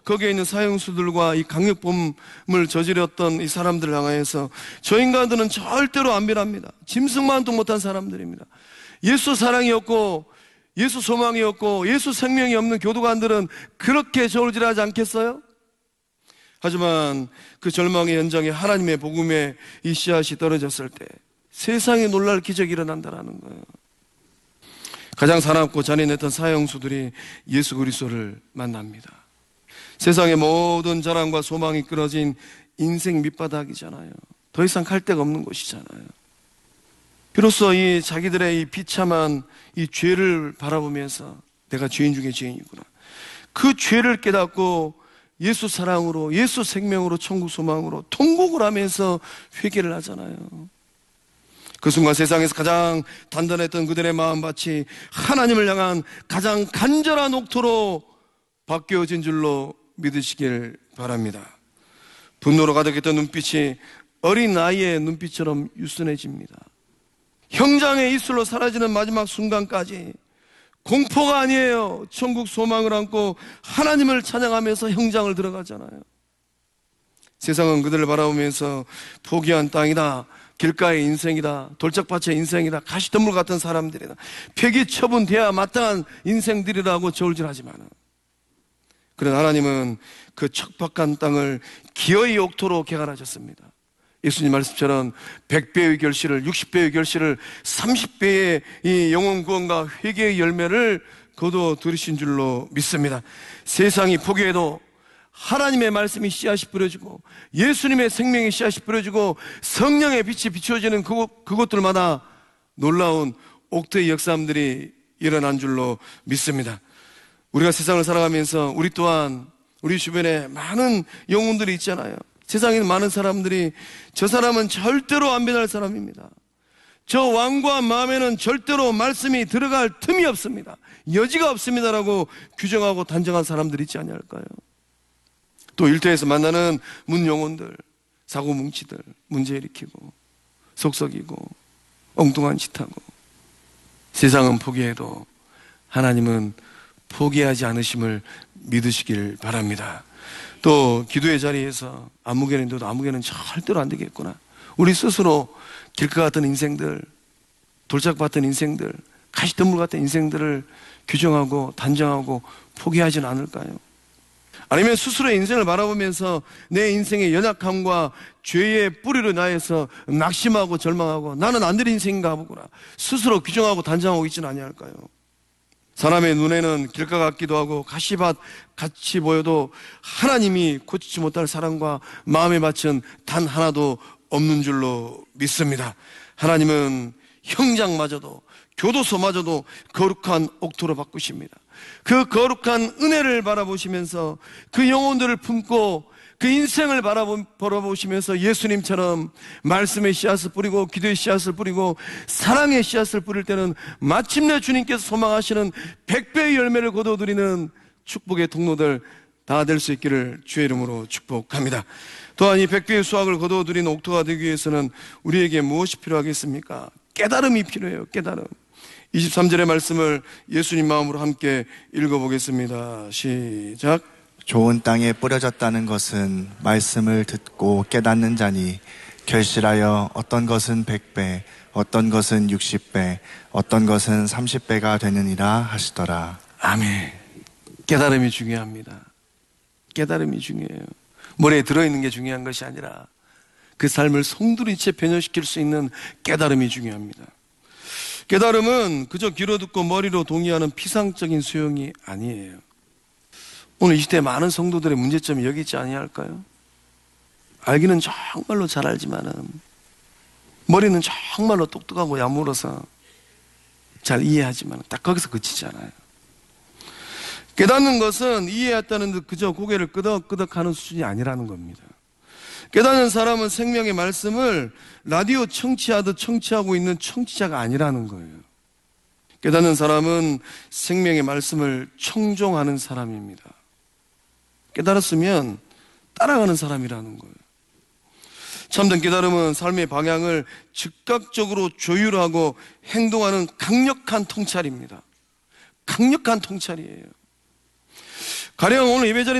거기에 있는 사형수들과 이 강력범을 저질렀던 이 사람들을 향해서 저 인간들은 절대로 안 변합니다. 짐승만도 못한 사람들입니다. 예수 사랑이 없고 예수 소망이 없고 예수 생명이 없는 교도관들은 그렇게 저울질하지 않겠어요? 하지만 그 절망의 현장에 하나님의 복음의 이 씨앗이 떨어졌을 때 세상에 놀랄 기적이 일어난다는 거예요. 가장 사납고 잔인했던 사형수들이 예수 그리스도를 만납니다. 세상의 모든 자랑과 소망이 끊어진 인생 밑바닥이잖아요. 더 이상 갈 데가 없는 곳이잖아요. 비로소 이 자기들의 이 비참한 이 죄를 바라보면서 내가 죄인 중에 죄인이구나, 그 죄를 깨닫고 예수 사랑으로, 예수 생명으로, 천국 소망으로 통곡을 하면서 회개를 하잖아요. 그 순간 세상에서 가장 단단했던 그들의 마음밭이 하나님을 향한 가장 간절한 옥토로 바뀌어진 줄로 믿으시길 바랍니다. 분노로 가득했던 눈빛이 어린 아이의 눈빛처럼 유순해집니다. 형장의 입술로 사라지는 마지막 순간까지 공포가 아니에요. 천국 소망을 안고 하나님을 찬양하면서 형장을 들어가잖아요. 세상은 그들을 바라보면서 포기한 땅이다, 길가의 인생이다, 돌짝밭의 인생이다, 가시덤불 같은 사람들이다, 폐기 처분돼야 마땅한 인생들이라고 저울질하지만, 그러나 하나님은 그 척박한 땅을 기어이 옥토로 개간하셨습니다. 예수님 말씀처럼 100배의 결실을, 60배의 결실을, 30배의 이 영혼 구원과 회개의 열매를 거둬 들으신 줄로 믿습니다. 세상이 포기해도 하나님의 말씀이 씨앗이 뿌려지고 예수님의 생명의 씨앗이 뿌려지고 성령의 빛이 비추어지는 그곳들마다 놀라운 옥토의 역사들이 일어난 줄로 믿습니다. 우리가 세상을 살아가면서 우리 또한 우리 주변에 많은 영혼들이 있잖아요. 세상에 있는 많은 사람들이 저 사람은 절대로 안 변할 사람입니다, 저 왕과 마음에는 절대로 말씀이 들어갈 틈이 없습니다, 여지가 없습니다라고 규정하고 단정한 사람들이 있지 않을까요? 또 일터에서 만나는 문영혼들, 사고뭉치들, 문제 일으키고 속썩이고 엉뚱한 짓하고, 세상은 포기해도 하나님은 포기하지 않으심을 믿으시길 바랍니다. 또 기도의 자리에서 아무개는 둬도 아무개는 절대로 안 되겠구나, 우리 스스로 길가 같은 인생들, 돌짝 같은 인생들, 가시덤불 같은 인생들을 규정하고 단정하고 포기하지는 않을까요? 아니면 스스로의 인생을 바라보면서 내 인생의 연약함과 죄의 뿌리로 인하여서 낙심하고 절망하고 나는 안 될 인생인가 보구나 스스로 규정하고 단정하고 있지는 아니할까요? 사람의 눈에는 길가 같기도 하고 가시밭 같이 보여도 하나님이 고치지 못할 사랑과 마음의 밭은 단 하나도 없는 줄로 믿습니다. 하나님은 형장마저도 교도소마저도 거룩한 옥토로 바꾸십니다. 그 거룩한 은혜를 바라보시면서 그 영혼들을 품고 그 인생을 바라보시면서 예수님처럼 말씀의 씨앗을 뿌리고 기도의 씨앗을 뿌리고 사랑의 씨앗을 뿌릴 때는 마침내 주님께서 소망하시는 100배의 열매를 거둬들이는 축복의 통로들 다 될 수 있기를 주의 이름으로 축복합니다. 또한 이 100배의 수확을 거둬들이는 옥토가 되기 위해서는 우리에게 무엇이 필요하겠습니까? 깨달음이 필요해요. 깨달음. 23절의 말씀을 예수님 마음으로 함께 읽어보겠습니다. 시작. 좋은 땅에 뿌려졌다는 것은 말씀을 듣고 깨닫는 자니 결실하여 어떤 것은 100배, 어떤 것은 60배, 어떤 것은 30배가 되느니라 하시더라. 아멘. 깨달음이 중요합니다. 깨달음이 중요해요. 머리에 들어있는 게 중요한 것이 아니라 그 삶을 송두리째 변화시킬 수 있는 깨달음이 중요합니다. 깨달음은 그저 귀로 듣고 머리로 동의하는 피상적인 소용이 아니에요. 오늘 이 시대에 많은 성도들의 문제점이 여기 있지 아니할까요? 알기는 정말로 잘 알지만은 머리는 정말로 똑똑하고 야물어서 잘 이해하지만 딱 거기서 그치잖아요. 깨닫는 것은 이해했다는 듯 그저 고개를 끄덕끄덕하는 수준이 아니라는 겁니다. 깨닫는 사람은 생명의 말씀을 라디오 청취하듯 청취하고 있는 청취자가 아니라는 거예요. 깨닫는 사람은 생명의 말씀을 청종하는 사람입니다. 깨달았으면 따라가는 사람이라는 거예요. 참된 깨달음은 삶의 방향을 즉각적으로 조율하고 행동하는 강력한 통찰입니다. 강력한 통찰이에요. 가령 오늘 예배자리